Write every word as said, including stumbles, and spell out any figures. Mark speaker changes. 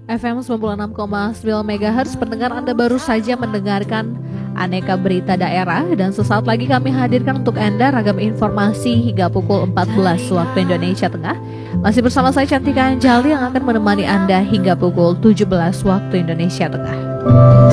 Speaker 1: F M sembilan puluh enam koma sembilan MHz, pendengar Anda baru saja mendengarkan aneka berita daerah, dan sesaat lagi kami hadirkan untuk Anda ragam informasi hingga pukul empat belas waktu Indonesia Tengah. Masih bersama saya Cantika Anjali yang akan menemani Anda hingga pukul tujuh belas waktu Indonesia Tengah.